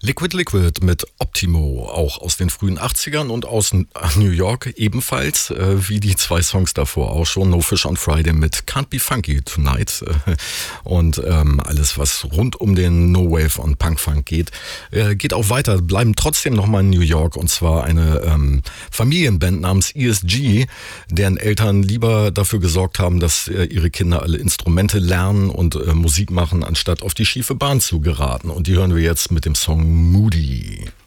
Liquid mit Optimo, auch aus den frühen 80ern und aus New York ebenfalls, wie die zwei Songs davor auch schon. No Fish on Friday mit Can't Be Funky Tonight und alles, was rund um den No Wave und Punk Funk geht, geht auch weiter, bleiben trotzdem nochmal in New York, und zwar eine Familienband namens ESG, deren Eltern lieber dafür gesorgt haben, dass ihre Kinder alle Instrumente lernen und Musik machen, anstatt auf die schiefe Bahn zu geraten. Und die hören wir jetzt mit dem Song Moody.